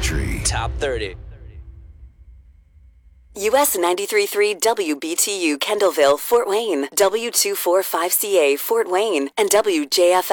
country. Top 30. US 93.3 WBTU Kendallville, Fort Wayne, W245CA Fort Wayne, and WJFF